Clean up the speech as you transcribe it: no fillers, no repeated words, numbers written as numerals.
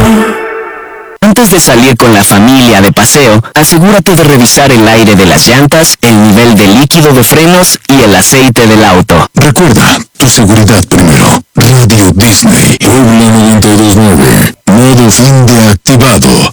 Antes de salir con la familia de paseo, asegúrate de revisar el aire de las llantas, el nivel de líquido de frenos y el aceite del auto. Recuerda, tu seguridad primero. Radio Disney, Puebla 92.9. Modo fin de activado.